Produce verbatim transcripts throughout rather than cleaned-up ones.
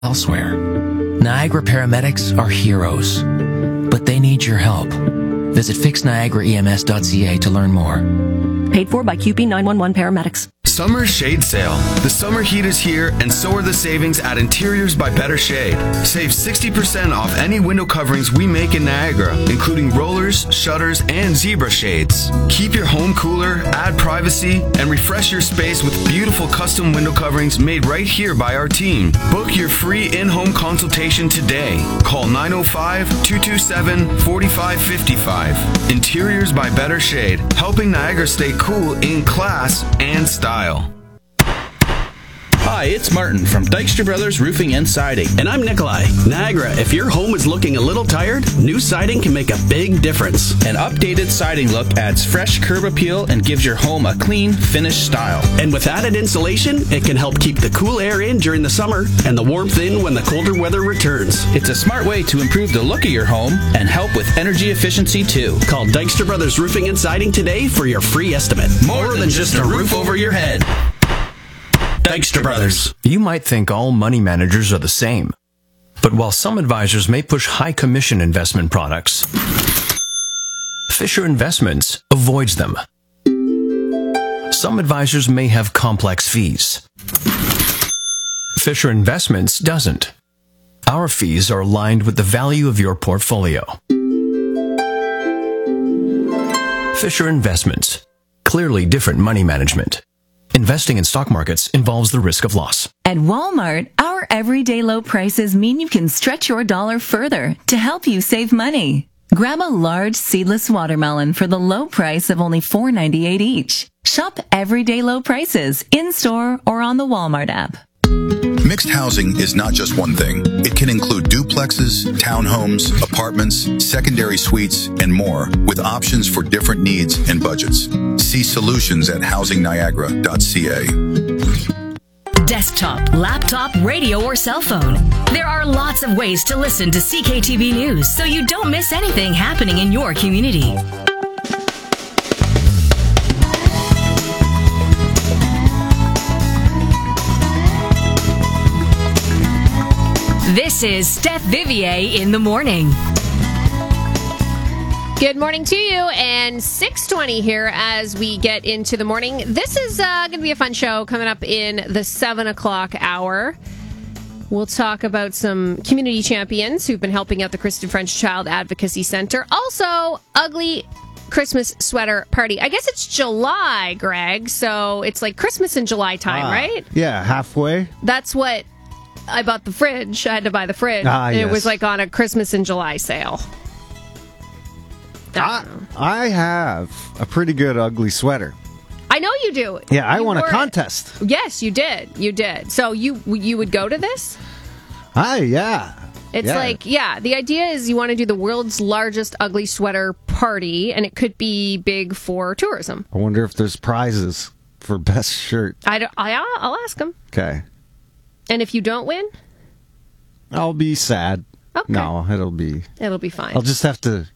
elsewhere. Niagara paramedics are heroes, but they need your help. Visit fix niagara E M S dot C A to learn more. Paid for by Q P nine one one Paramedics. Summer Shade Sale. The summer heat is here, and so are the savings at Interiors by Better Shade. Save sixty percent off any window coverings we make in Niagara, including rollers, shutters, and zebra shades. Keep your home cooler, add privacy, and refresh your space with beautiful custom window coverings made right here by our team. Book your free in-home consultation today. Call nine oh five, two two seven, four five five five. Interiors by Better Shade, helping Niagara stay cool in class and style. Hi, it's Martin from Dykstra Brothers Roofing and Siding. And I'm Nikolai. Niagara, if your home is looking a little tired, new siding can make a big difference. An updated siding look adds fresh curb appeal and gives your home a clean, finished style. And with added insulation, it can help keep the cool air in during the summer and the warmth in when the colder weather returns. It's a smart way to improve the look of your home and help with energy efficiency too. Call Dykstra Brothers Roofing and Siding today for your free estimate. More, More than, than just a roof over your head. Dykstra Brothers. You might think all money managers are the same. But while some advisors may push high commission investment products, Fisher Investments avoids them. Some advisors may have complex fees. Fisher Investments doesn't. Our fees are aligned with the value of your portfolio. Fisher Investments. Clearly different money management. Investing in stock markets involves the risk of loss. At Walmart, our everyday low prices mean you can stretch your dollar further to help you save money. Grab a large seedless watermelon for the low price of only four ninety-eight each. Shop everyday low prices in-store or on the Walmart app. Mixed housing is not just one thing. It can include duplexes, townhomes, apartments, secondary suites, and more, with options for different needs and budgets. See solutions at housing niagara dot C A. Desktop, laptop, radio, or cell phone. There are lots of ways to listen to C K T V News so you don't miss anything happening in your community. This is Steph Vivier in the morning. Good morning to you, and six twenty here as we get into the morning. This is uh, going to be a fun show coming up in the seven o'clock hour. We'll talk about some community champions who've been helping out the Kristen French Child Advocacy Center. Also, ugly Christmas sweater party. I guess it's July, Greg, so it's like Christmas in July time, ah, right? Yeah, halfway. That's what I bought the fridge. I had to buy the fridge. Ah, and yes. It was like on a Christmas in July sale. I, I have a pretty good ugly sweater. I know you do. Yeah, I you won a were, contest. Yes, you did. You did. So you you would go to this? Hi, yeah. It's yeah. like, yeah, the idea is you want to do the world's largest ugly sweater party, and it could be big for tourism. I wonder if there's prizes for best shirt. I don't, I, I'll ask them. Okay. And if you don't win? I'll be sad. Okay. No, it'll be... It'll be fine. I'll just have to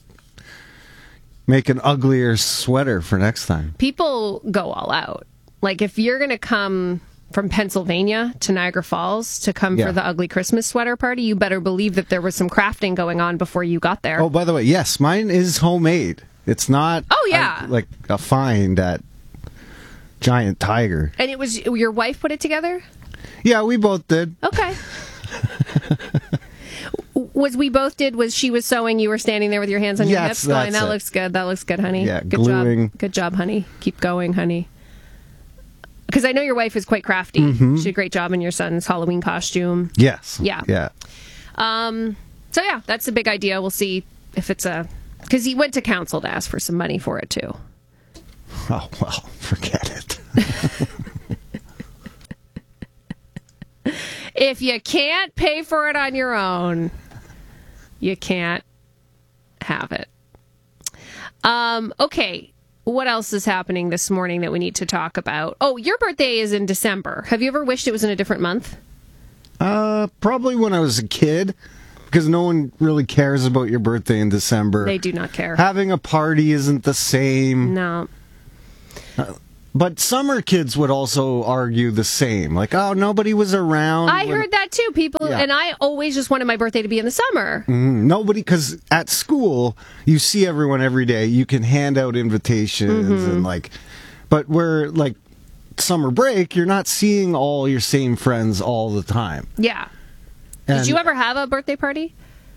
make an uglier sweater for next time. People go all out. Like, if you're going to come from Pennsylvania to Niagara Falls to come yeah. for the ugly Christmas sweater party, you better believe that there was some crafting going on before you got there. Oh, by the way, yes, mine is homemade. It's not oh, yeah. a, like a find at Giant Tiger. And it was your wife put it together? Yeah, we both did. Okay. Was we both did, was she was sewing, you were standing there with your hands on your yes, hips going, that it. looks good, that looks good, honey. Yeah, good gluing. job. Good job, honey. Keep going, honey. Because I know your wife is quite crafty. Mm-hmm. She did a great job in your son's Halloween costume. Yes. Yeah. Yeah. Um. So, yeah, that's a big idea. We'll see if it's a... Because he went to council to ask for some money for it, too. Oh, well, forget it. If you can't pay for it on your own, you can't have it. Um, okay, what else is happening this morning that we need to talk about? Oh, your birthday is in December. Have you ever wished it was in a different month? Uh, probably when I was a kid, because no one really cares about your birthday in December. They do not care. Having a party isn't the same. No. Uh, But summer kids would also argue the same. Like, oh, nobody was around. I when- heard that too. People, Yeah. and I always just wanted my birthday to be in the summer. Mm, nobody, because at school, you see everyone every day. You can hand out invitations Mm-hmm. and like, but where like summer break, you're not seeing all your same friends all the time. Yeah. And- Did you ever have a birthday party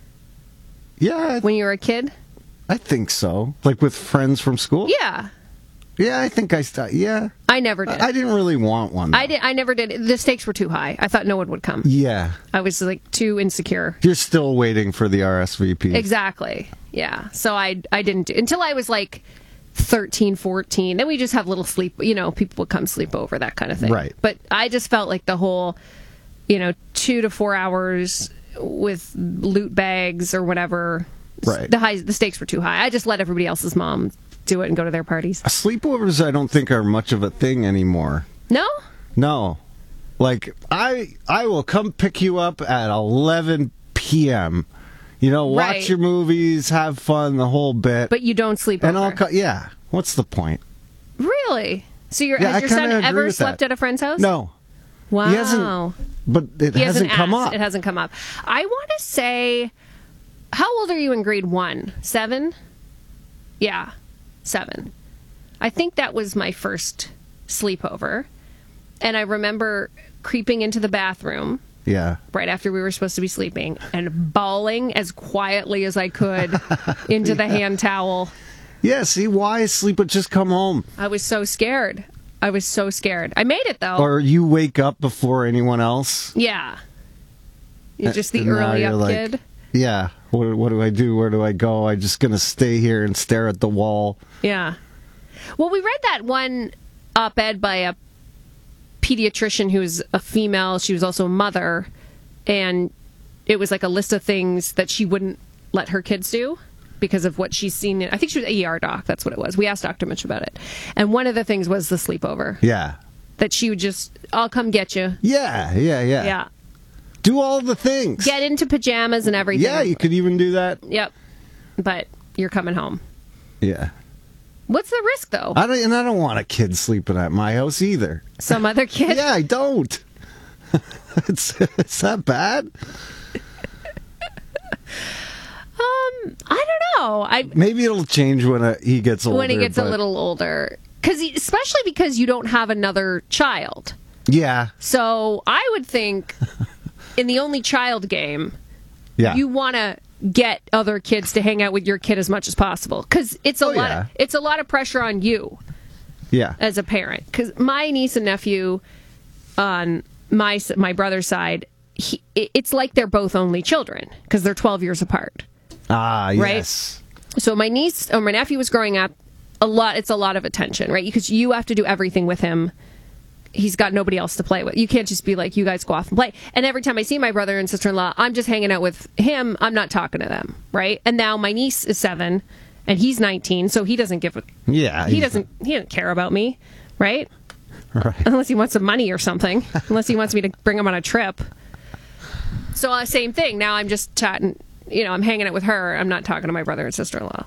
Yeah, when you were a kid? I think so. Like with friends from school? Yeah. Yeah, I think I st- yeah. I never did. I, I didn't really want one. though. I did. I never did. The stakes were too high. I thought no one would come. Yeah. I was like too insecure. You're still waiting for the R S V P. Exactly. Yeah. So I I didn't do until I was like thirteen, fourteen. Then we just have little sleep, you know, people would come sleep over, that kind of thing. Right. But I just felt like the whole, you know, two to four hours with loot bags or whatever. Right. The high the stakes were too high. I just let everybody else's mom do it and go to their parties. Sleepovers, I don't think are much of a thing anymore. No? No. Like, I I will come pick you up at eleven p.m. You know, watch Right. your movies, have fun, the whole bit. But you don't sleep and over. I'll co- yeah. What's the point? Really? So your Yeah, I has your kinda son agree ever with slept that. at a friend's house? No. Wow. He hasn't, but it He hasn't come asked. up. It hasn't come up. I want to say, how old are you in grade one? Seven? Yeah, seven. I think that was my first sleepover. And I remember creeping into the bathroom Yeah. right after we were supposed to be sleeping and bawling as quietly as I could into the hand towel. Yeah, see, why sleep but just come home? I was so scared. I was so scared. I made it, though. Or you wake up before anyone else. Yeah. You're just the And now early you're up like, kid. Yeah. What, what do I do? Where do I go? I'm just going to stay here and stare at the wall. Yeah. Well, we read that one op-ed by a pediatrician who's a female. She was also a mother. And it was like a list of things that she wouldn't let her kids do because of what she's seen. In, I think she was an E R doc. That's what it was. We asked Doctor Mitch about it. And one of the things was the sleepover. Yeah. That she would just, I'll come get you. Yeah, yeah, yeah. Yeah. Do all the things. Get into pajamas and everything. Yeah, you could even do that. Yep. But you're coming home. Yeah. What's the risk, though? I don't, and I don't want a kid sleeping at my house either. Some other kid? Yeah, I don't. it's, it's that bad. Um, I don't know. I Maybe it'll change when uh, he gets older. when he gets a but- little older, because especially because you don't have another child. Yeah, So I would think in the only child game, yeah. you want to get other kids to hang out with your kid as much as possible, because it's a Oh, lot. yeah. Of, it's a lot of pressure on you yeah. as a parent. Because my niece and nephew on my s- my brother's side, he, it- it's like they're both only children because they're twelve years apart. Ah, Right? yes. So my niece or my nephew was growing up, a lot. It's a lot of attention, right? Because you have to do everything with him. He's got nobody else to play with. You can't just be like, you guys go off and play. And every time I see my brother and sister-in-law, I'm just hanging out with him. I'm not talking to them, right? And now my niece is seven, and he's nineteen, so he doesn't give a... Yeah. He he's- doesn't. He doesn't care about me, right? Right. Unless he wants some money or something. Unless he wants me to bring him on a trip. So uh, same thing. Now I'm just chatting. You know, I'm hanging out with her. I'm not talking to my brother and sister-in-law.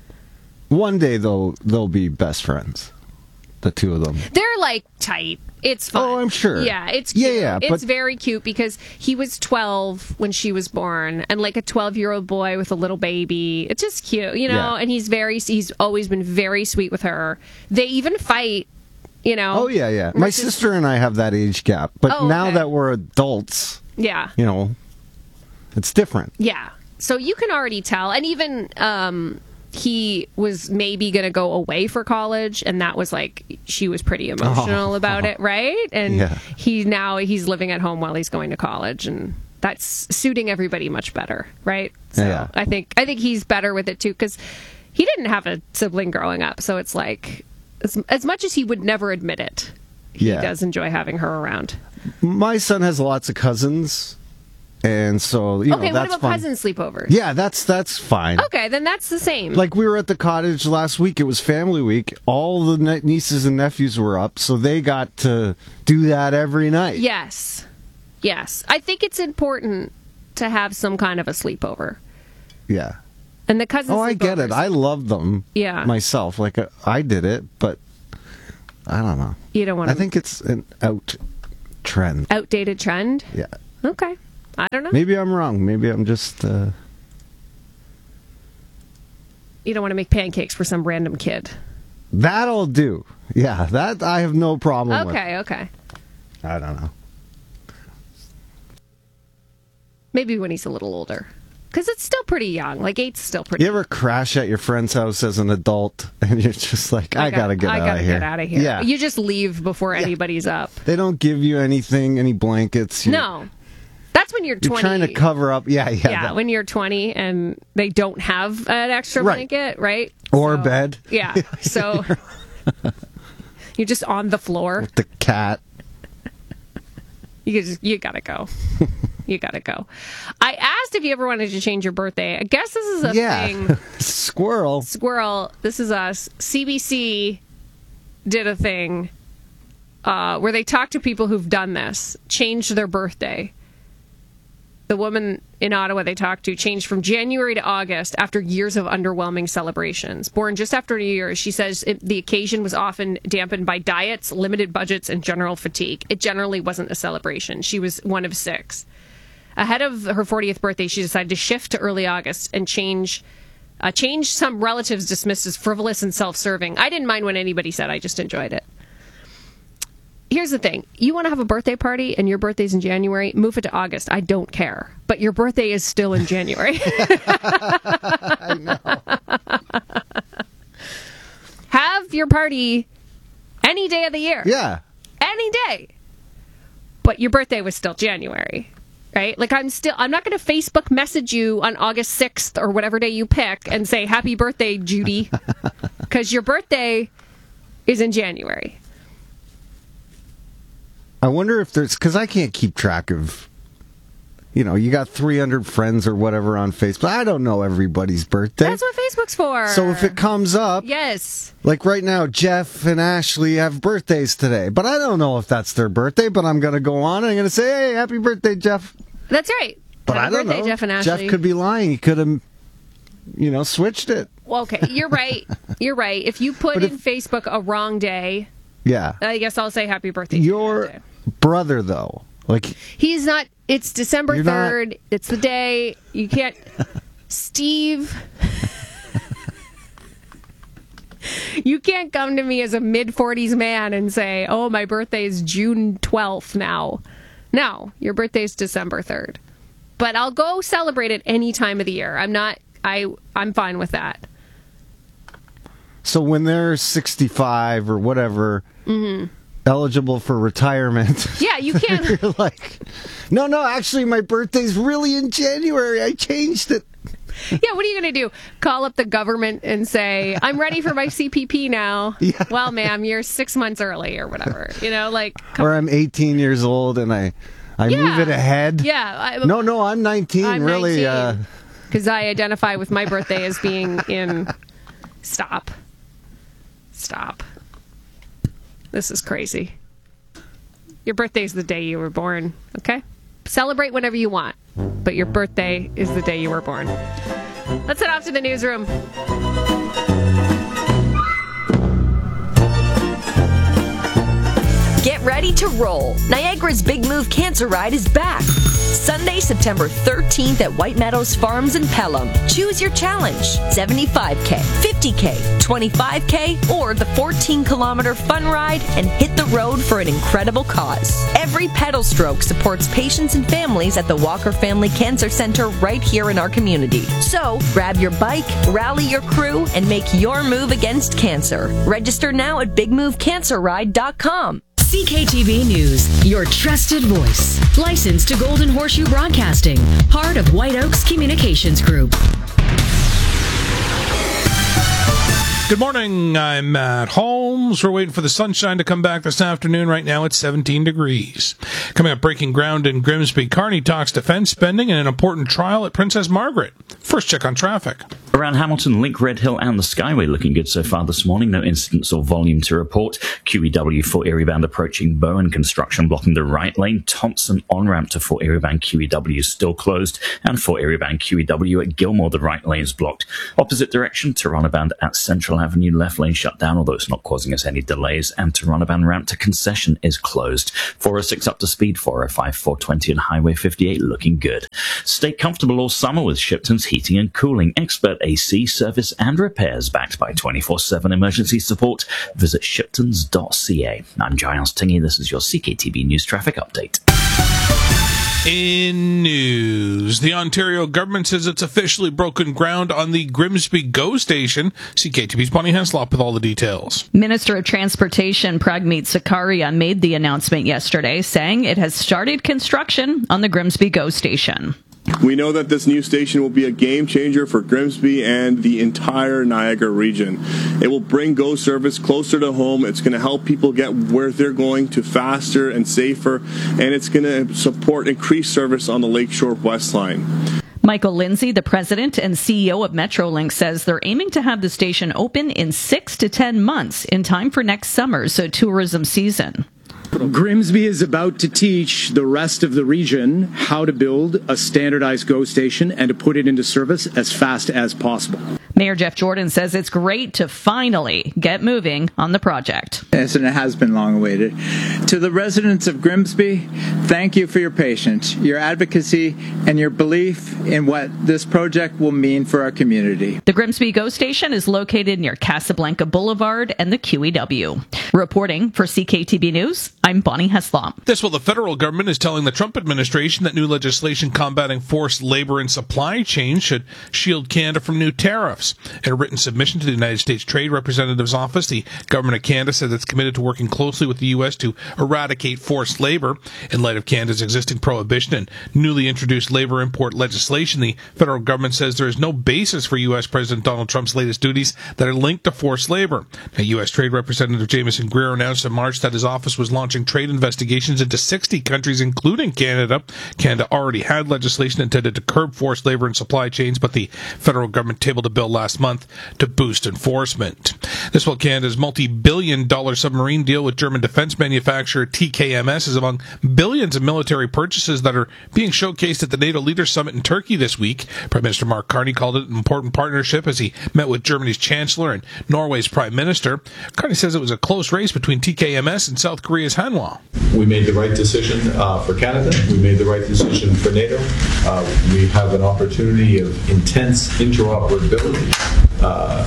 One day they'll they'll be best friends, the two of them. They're like tight. It's fun. Oh, I'm sure. Yeah, it's Yeah, cute. yeah, It's but- very cute because he was twelve when she was born, and like a twelve-year-old boy with a little baby. It's just cute, you know. Yeah. And he's very. He's always been very sweet with her. They even fight. You know. Oh yeah, yeah. My Which is- sister and I have that age gap, but Oh, now okay. that we're adults, Yeah. you know, it's different. Yeah. So you can already tell. And even um, he was maybe going to go away for college. And that was like, she was pretty emotional Oh. about it, right? And Yeah. he now he's living at home while he's going to college. And that's suiting everybody much better, right? So Yeah. I think I think he's better with it too because he didn't have a sibling growing up. So it's like, as, as much as he would never admit it, he Yeah. does enjoy having her around. My son has lots of cousins, and so you Okay, know what that's about fun. cousin sleepovers? Yeah, that's that's fine. Okay, then that's the same. Like we were at the cottage last week. It was family week. All the ne- nieces and nephews were up, so they got to do that every night. Yes. Yes. I think it's important to have some kind of a sleepover. Yeah. And the cousin Oh, I get it. sleepovers- I love them. Yeah. Myself, like uh, I did it, but I don't know. You don't want I to... think it's an out trend. Outdated trend? Yeah. Okay. I don't know. Maybe I'm wrong. Maybe I'm just... Uh... You don't want to make pancakes for some random kid. That'll do. Yeah, that I have no problem with. Okay, okay. I don't know. Maybe when he's a little older. Because it's still pretty young. Like, eight's still pretty You ever crash at your friend's house as an adult and you're just like, I, I got, gotta get I out gotta of here. get out of here. Yeah. You just leave before yeah. anybody's up. They don't give you anything, any blankets. You're, no. That's when you're twenty. You're trying to cover up. Yeah, yeah. Yeah, that. when you're twenty and they don't have an extra right. blanket, right? Or so, bed. Yeah, so you're just on the floor. With the cat. You just, you gotta go. You gotta go. I asked if you ever wanted to change your birthday. I guess this is a yeah. thing. Squirrel. Squirrel. This is us. C B C did a thing uh, where they talked to people who've done this, changed their birthday. The woman in Ottawa they talked to changed from January to August after years of underwhelming celebrations. Born just after New Year's, she says it, the occasion was often dampened by diets, limited budgets, and general fatigue. It generally wasn't a celebration. She was one of six. Ahead of her fortieth birthday, she decided to shift to early August and change uh, change some relatives dismissed as frivolous and self-serving. I didn't mind what anybody said. I just enjoyed it. Here's the thing. You want to have a birthday party and your birthday's in January, move it to August. I don't care. But your birthday is still in January. I know. Have your party any day of the year. Yeah. Any day. But your birthday was still January. Right? Like, I'm still, I'm not going to Facebook message you on August sixth or whatever day you pick and say, happy birthday, Judy. Because your birthday is in January. I wonder if there's, because I can't keep track of, you know, you got three hundred friends or whatever on Facebook. I don't know everybody's birthday. That's what Facebook's for. So if it comes up, yes. Like right now, Jeff and Ashley have birthdays today, but I don't know if that's their birthday, but I'm going to go on and I'm going to say, hey, happy birthday, Jeff. That's right. But happy I don't birthday, know. Jeff and Ashley. Jeff could be lying. He could have, you know, switched it. Well, okay, you're right. You're right. If you put But in if- Facebook a wrong day, Yeah. I guess I'll say happy birthday. Your to you. brother, though, like, He's not. It's December You're not- third. It's the day. You can't. Steve. You can't come to me as a mid forties man and say, oh, my birthday is June twelfth now. No, your birthday is December third. But I'll go celebrate it any time of the year. I'm not. I. I'm fine with that. so when they're sixty-five or whatever, Mm-hmm. eligible for retirement. Yeah, you can't. You're like, no, no, actually, my birthday's really in January. I changed it. Yeah, what are you going to do? Call up the government and say, I'm ready for my C P P now. Yeah. Well, ma'am, you're six months early or whatever. You know, like... Or I'm eighteen years old and I, I Yeah. move it ahead. Yeah. I, No, no, I'm nineteen. I'm really. Uh, Because I identify with my birthday as being in... Stop. Stop. This is crazy. Your birthday is the day you were born, okay? Celebrate whenever you want, but your birthday is the day you were born. Let's head off to the newsroom. Get ready to roll. Niagara's Big Move Cancer Ride is back. Sunday, September thirteenth at White Meadows Farms in Pelham. Choose your challenge. seventy-five K, fifty K, twenty-five K, or the fourteen kilometer fun ride and hit the road for an incredible cause. Every pedal stroke supports patients and families at the Walker Family Cancer Center right here in our community. So, grab your bike, rally your crew, and make your move against cancer. Register now at big move cancer ride dot com. C K T V News, your trusted voice. Licensed to Golden Horseshoe Broadcasting, part of White Oaks Communications Group. Good morning. I'm Matt Holmes. We're waiting for the sunshine to come back this afternoon. Right now it's seventeen degrees. Coming up, breaking ground in Grimsby. Carney talks defense spending and an important trial at Princess Margaret. First check on traffic. Around Hamilton, Link, Red Hill and the Skyway looking good so far this morning. No incidents or volume to report. Q E W Fort Erie Bound approaching Bowen. Construction blocking the right lane. Thompson on-ramp to Fort Erie Bound Q E W is still closed. And Fort Erie Bound Q E W at Gilmore, the right lane is blocked. Opposite direction, Toronto Bound at Central Avenue. Left lane shut down, although it's not causing us any delays. And Toronto Bound ramp to Concession is closed. four oh six up to speed. four oh five, four twenty and Highway fifty-eight looking good. Stay comfortable all summer with Shipton's Heating and Cooling. Expert A C service and repairs backed by twenty-four seven emergency support. Visit shiptons dot c a. I'm Giles Tingy. This is your C K T B News Traffic Update. In news, the Ontario government says it's officially broken ground on the Grimsby GO station. C K T B's Bonnie Heslop with all the details. Minister of Transportation Pragmeet Sakaria made the announcement yesterday, saying it has started construction on the Grimsby GO station. We know that this new station will be a game changer for Grimsby and the entire Niagara region. It will bring GO service closer to home. It's going to help people get where they're going to faster and safer, and it's going to support increased service on the Lakeshore West Line. Michael Lindsay, the president and C E O of Metrolink, says they're aiming to have the station open in six to ten months in time for next summer's so tourism season. Grimsby is about to teach the rest of the region how to build a standardized GO station and to put it into service as fast as possible. Mayor Jeff Jordan says it's great to finally get moving on the project. Yes, and it has been long awaited. To the residents of Grimsby, thank you for your patience, your advocacy, and your belief in what this project will mean for our community. The Grimsby GO station is located near Casablanca Boulevard and the Q E W. Reporting for C K T B News, I'm Bonnie Heslop. This while the federal government is telling the Trump administration that new legislation combating forced labor and supply chain should shield Canada from new tariffs. In a written submission to the United States Trade Representative's office, the government of Canada said it's committed to working closely with the U S to eradicate forced labor. In light of Canada's existing prohibition and newly introduced labor import legislation, the federal government says there is no basis for U S President Donald Trump's latest duties that are linked to forced labor. Now, U S Trade Representative Jameson Greer announced in March that his office was launching trade investigations into sixty countries, including Canada. Canada already had legislation intended to curb forced labor and supply chains, but the federal government tabled a bill last month to boost enforcement. This while Canada's multi-billion dollar submarine deal with German defense manufacturer T K M S is among billions of military purchases that are being showcased at the NATO Leaders Summit in Turkey this week. Prime Minister Mark Carney called it an important partnership as he met with Germany's Chancellor and Norway's Prime Minister. Carney says it was a close race between T K M S and South Korea's Hanwha. We made the right decision uh, for Canada. We made the right decision for NATO. Uh, we have an opportunity of intense interoperability. Uh,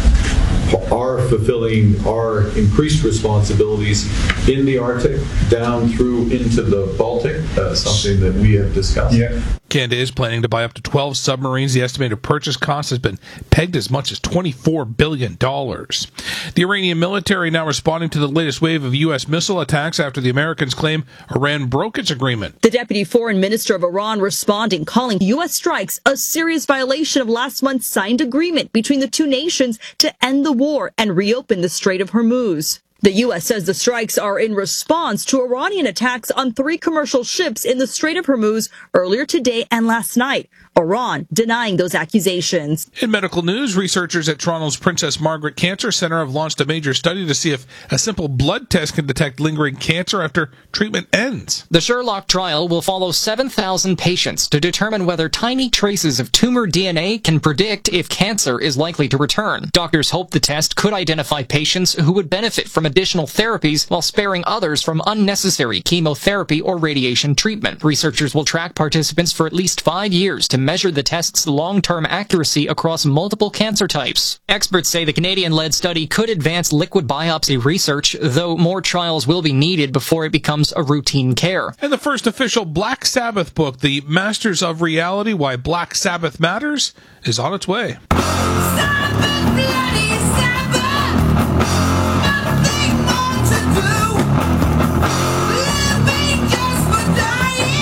are fulfilling our increased responsibilities in the Arctic down through into the Baltic, uh, something that we have discussed. Yeah. Canada is planning to buy up to twelve submarines. The estimated purchase cost has been pegged as much as twenty-four billion dollars. The Iranian military now responding to the latest wave of U S missile attacks after the Americans claim Iran broke its agreement. The deputy foreign minister of Iran responding, calling U S strikes a serious violation of last month's signed agreement between the two nations to end the war and reopen the Strait of Hormuz. The U S says the strikes are in response to Iranian attacks on three commercial ships in the Strait of Hormuz earlier today and last night. Iran denying those accusations. In medical news, researchers at Toronto's Princess Margaret Cancer Centre have launched a major study to see if a simple blood test can detect lingering cancer after treatment ends. The Sherlock trial will follow seven thousand patients to determine whether tiny traces of tumor D N A can predict if cancer is likely to return. Doctors hope the test could identify patients who would benefit from additional therapies while sparing others from unnecessary chemotherapy or radiation treatment. Researchers will track participants for at least five years to measure the test's long-term accuracy across multiple cancer types. Experts say the Canadian-led study could advance liquid biopsy research, though more trials will be needed before it becomes a routine care. And the first official Black Sabbath book, The Masters of Reality, Why Black Sabbath Matters, is on its way. The book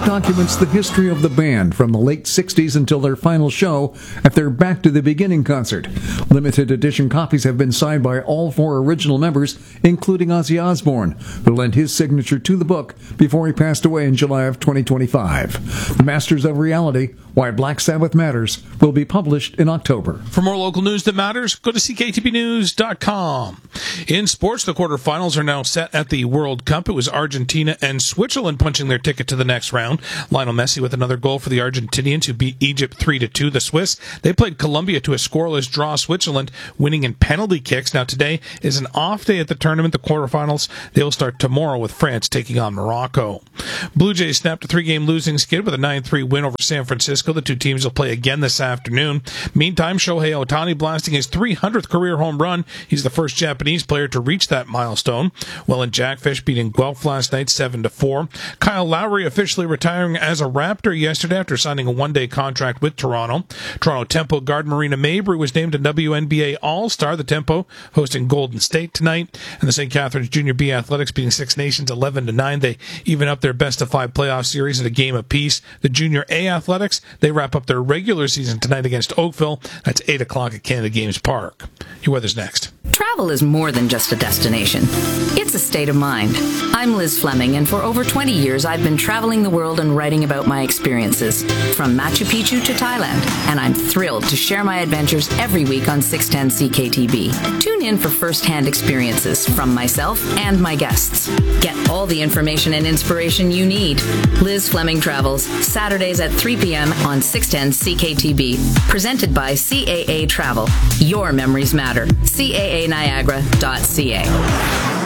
documents the history of the band from the late sixties until their final show at their Back to the Beginning concert. Limited edition copies have been signed by all four original members, including Ozzy Osbourne, who lent his signature to the book before he passed away in July of twenty twenty-five. The Masters of Reality, Why Black Sabbath Matters, will be published in October. For more local news that matters, go to C K T B news dot com. In sports, the quarterfinals are now set at the World Cup. It was Argentina and Switzerland punching their ticket to the next round. Lionel Messi with another goal for the Argentinians, who beat Egypt three to two. The Swiss, they played Colombia to a scoreless draw, Switzerland winning in penalty kicks. Now today is an off day at the tournament, the quarterfinals. They will start tomorrow with France taking on Morocco. Blue Jays snapped a three-game losing skid with a nine three win over San Francisco. The two teams will play again this afternoon. Meantime, Shohei Ohtani blasting his three hundredth career home run. He's the first Japanese player to reach that milestone. Well, and Jackfish beating Guelph last night seven to four. Kyle Lowry officially retiring as a Raptor yesterday after signing a one-day contract with Toronto. Toronto Tempo guard Marina Mabrey was named a W N B A All-Star. The Tempo hosting Golden State tonight. And the Saint Catharines Junior B Athletics beating Six Nations eleven to nine. They even up their best-of-five playoff series at a game apiece. The Junior A Athletics, they wrap up their regular season tonight against Oakville. That's eight o'clock at Canada Games Park. Your weather's next. Travel is more than just a destination. It's a state of mind. I'm Liz Fleming, and for over twenty years, I've been traveling the world and writing about my experiences, from Machu Picchu to Thailand, and I'm thrilled to share my adventures every week on six ten C K T B. Tune in for first-hand experiences from myself and my guests. Get all the information and inspiration you need. Liz Fleming Travels, Saturdays at three p.m. on six ten C K T B. Presented by C A A Travel. Your memories matter. C A A Niagara dot C A.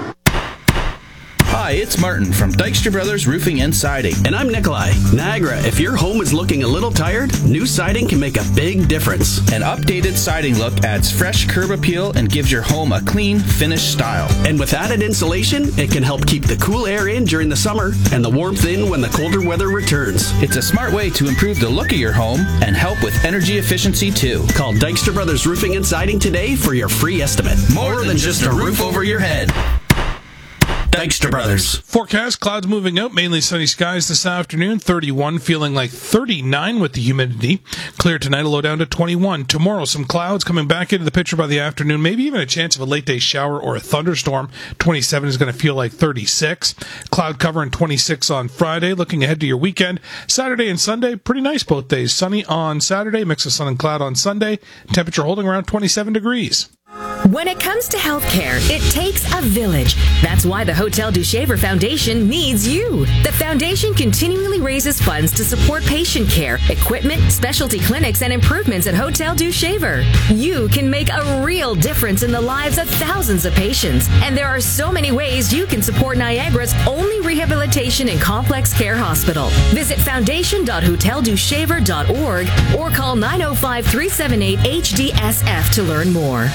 Hi, it's Martin from Dykstra Brothers Roofing and Siding. And I'm Nikolai. Niagara, if your home is looking a little tired, new siding can make a big difference. An updated siding look adds fresh curb appeal and gives your home a clean, finished style. And with added insulation, it can help keep the cool air in during the summer and the warmth in when the colder weather returns. It's a smart way to improve the look of your home and help with energy efficiency too. Call Dykstra Brothers Roofing and Siding today for your free estimate. More, More than, than just a roof over your head. Dykstra Brothers. Forecast, clouds moving out, mainly sunny skies this afternoon, thirty-one, feeling like thirty-nine with the humidity. Clear tonight, a low down to twenty-one. Tomorrow, some clouds coming back into the picture by the afternoon, maybe even a chance of a late day shower or a thunderstorm. twenty-seven is going to feel like thirty-six. Cloud cover and twenty-six on Friday. Looking ahead to your weekend, Saturday and Sunday, pretty nice both days. Sunny on Saturday, mix of sun and cloud on Sunday. Temperature holding around twenty-seven degrees. When it comes to healthcare, it takes a village. That's why the Hotel du Shaver Foundation needs you. The foundation continually raises funds to support patient care, equipment, specialty clinics, and improvements at Hotel du Shaver. You can make a real difference in the lives of thousands of patients. And there are so many ways you can support Niagara's only rehabilitation and complex care hospital. Visit foundation dot hotel du shaver dot org or call nine oh five, three seven eight, H D S F to learn more.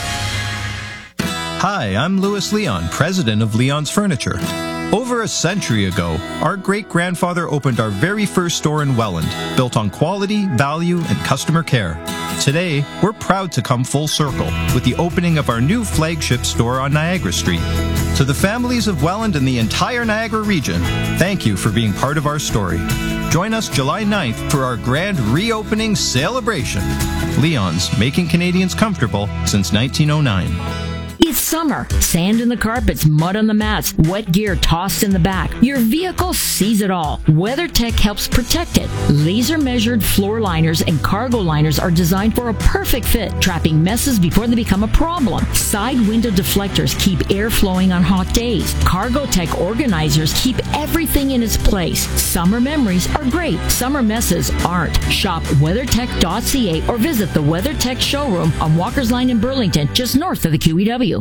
Hi, I'm Louis Leon, president of Leon's Furniture. Over a century ago, our great-grandfather opened our very first store in Welland, built on quality, value, and customer care. Today, we're proud to come full circle with the opening of our new flagship store on Niagara Street. To the families of Welland and the entire Niagara region, thank you for being part of our story. Join us July ninth for our grand reopening celebration. Leon's, making Canadians comfortable since nineteen oh nine. It's summer. Sand in the carpets, mud on the mats, wet gear tossed in the back. Your vehicle sees it all. WeatherTech helps protect it. Laser-measured floor liners and cargo liners are designed for a perfect fit, trapping messes before they become a problem. Side window deflectors keep air flowing on hot days. CargoTech organizers keep everything in its place. Summer memories are great. Summer messes aren't. Shop weathertech dot c a or visit the WeatherTech showroom on Walker's Line in Burlington, just north of the Q E W.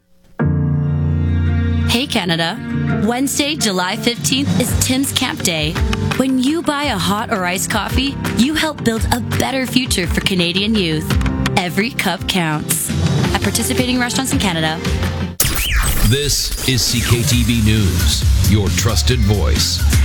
Hey Canada, Wednesday, July fifteenth is Tim's Camp Day. When you buy a hot or iced coffee, you help build a better future for Canadian youth. Every cup counts. At participating restaurants in Canada. This is C K T B News, your trusted voice.